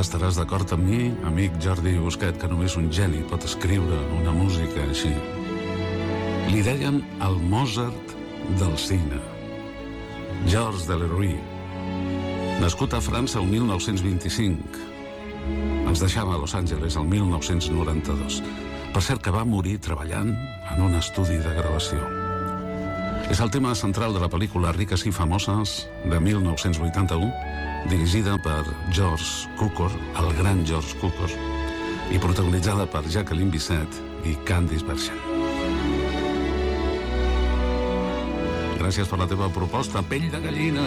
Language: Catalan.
estaràs d'acord amb mi, amic Jordi Busquet, que només un geni pot escriure una música així. Li deien el Mozart del cine. Georges Delerue, nascut a França el 1925, ens deixava a Los Angeles el 1992. Per cert, que va morir treballant en un estudi de gravació. És el tema central de la pel·lícula Riques i famoses de 1981, dirigida per George Cukor, el gran George Cukor, i protagonitzada per Jacqueline Bisset i Candice Bergen. Gràcies per la teva proposta, pell de gallina.